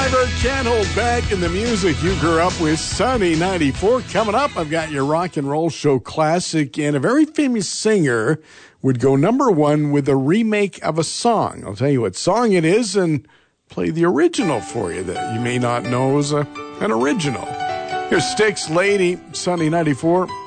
Driver, Can't Hold Back in the music you grew up with. Sunny 94. Coming up, I've got your rock and roll show classic, and a very famous singer would go number one with a remake of a song. I'll tell you what song it is and play the original for you that you may not know is an original. Here's Styx, Lady, Sunny 94.